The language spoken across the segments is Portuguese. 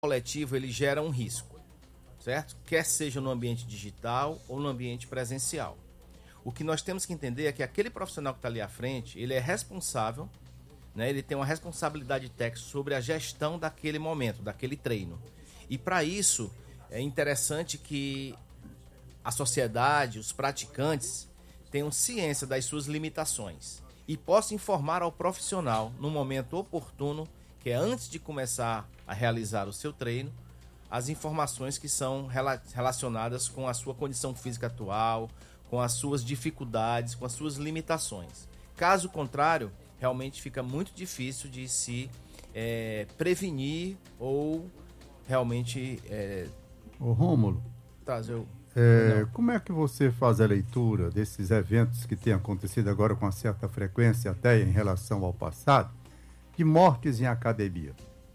coletivo ele gera um risco, certo? Quer seja no ambiente digital ou no ambiente presencial. O que nós temos que entender é que aquele profissional que está ali à frente, ele é responsável, né? Ele tem uma responsabilidade técnica sobre a gestão daquele momento, daquele treino. E para isso, é interessante que a sociedade, os praticantes, tenham ciência das suas limitações e possam informar ao profissional, no momento oportuno, que é antes de começar a realizar o seu treino, as informações que são relacionadas com a sua condição física atual, com as suas dificuldades, com as suas limitações. Caso contrário, realmente fica muito difícil de se prevenir ou realmente Ô Rômulo, trazer o... como é que você faz a leitura desses eventos que têm acontecido agora com uma certa frequência, até em relação ao passado, de mortes em academia?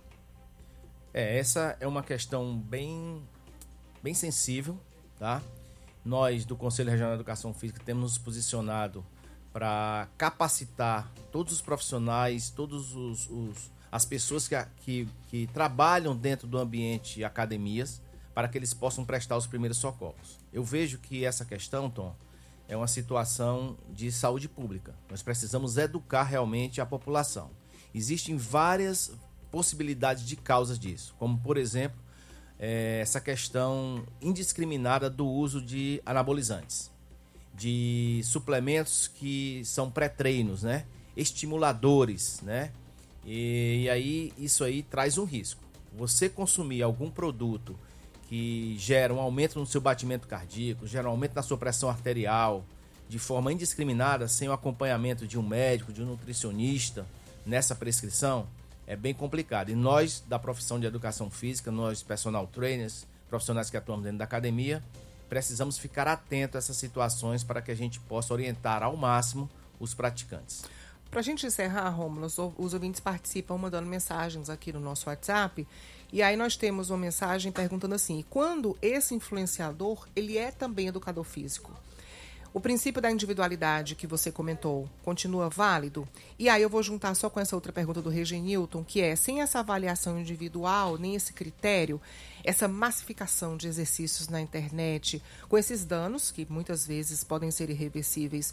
Essa é uma questão bem sensível, tá? Nós, do Conselho Regional de Educação Física, temos nos posicionado para capacitar todos os profissionais, as pessoas que trabalham dentro do ambiente academias, para que eles possam prestar os primeiros socorros. Eu vejo que essa questão, Tom, é uma situação de saúde pública. Nós precisamos educar realmente a população. Existem várias possibilidades de causas disso, como, por exemplo, essa questão indiscriminada do uso de anabolizantes, de suplementos que são pré-treinos, né? Estimuladores, né? E aí isso aí traz um risco. Você consumir algum produto que gera um aumento no seu batimento cardíaco, gera um aumento na sua pressão arterial, de forma indiscriminada, sem o acompanhamento de um médico, de um nutricionista, nessa prescrição, é bem complicado. E nós, da profissão de educação física, nós, personal trainers, profissionais que atuamos dentro da academia, precisamos ficar atentos a essas situações para que a gente possa orientar ao máximo os praticantes. Para a gente encerrar, Rômulo, os ouvintes participam mandando mensagens aqui no nosso WhatsApp. E aí nós temos uma mensagem perguntando assim: quando esse influenciador, ele é também educador físico? O princípio da individualidade que você comentou continua válido? E aí eu vou juntar só com essa outra pergunta do Regenilton, que é, sem essa avaliação individual, nem esse critério, essa massificação de exercícios na internet, com esses danos, que muitas vezes podem ser irreversíveis,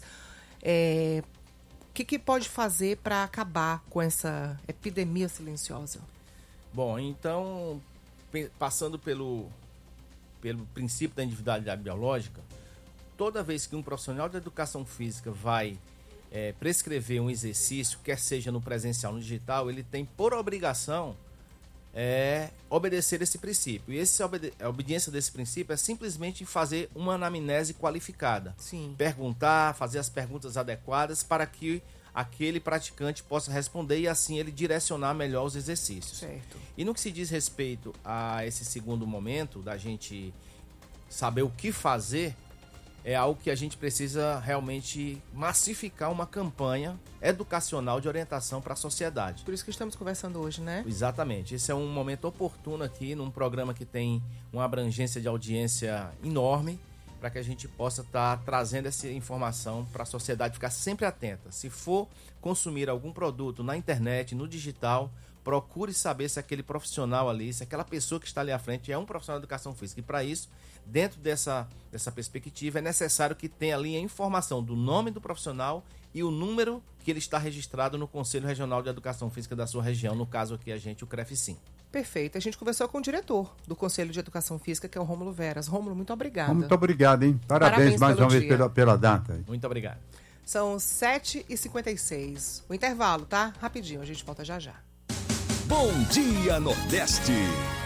o que pode fazer para acabar com essa epidemia silenciosa? Bom, então, passando pelo princípio da individualidade biológica, toda vez que um profissional de educação física vai prescrever um exercício, quer seja no presencial ou no digital, ele tem por obrigação obedecer esse princípio. E a obediência desse princípio é simplesmente fazer uma anamnese qualificada. Sim. Perguntar, fazer as perguntas adequadas para que aquele praticante possa responder e assim ele direcionar melhor os exercícios. Certo. E no que se diz respeito a esse segundo momento, da gente saber o que fazer, é algo que a gente precisa realmente massificar uma campanha educacional de orientação para a sociedade. Por isso que estamos conversando hoje, né? Exatamente. Esse é um momento oportuno aqui, num programa que tem uma abrangência de audiência enorme, para que a gente possa estar trazendo essa informação para a sociedade ficar sempre atenta. Se for consumir algum produto na internet, no digital, procure saber se aquele profissional ali, se aquela pessoa que está ali à frente é um profissional de educação física. E para isso, dentro dessa perspectiva, é necessário que tenha ali a informação do nome do profissional e o número que ele está registrado no Conselho Regional de Educação Física da sua região, no caso aqui o CREFISIM. Perfeito. A gente conversou com o diretor do Conselho de Educação Física, que é o Rômulo Veras. Rômulo, muito obrigada. Muito obrigado, hein? Parabéns mais uma vez pela data. Muito obrigado. São 7h56. O intervalo, tá? Rapidinho, a gente volta já já. Bom Dia Nordeste.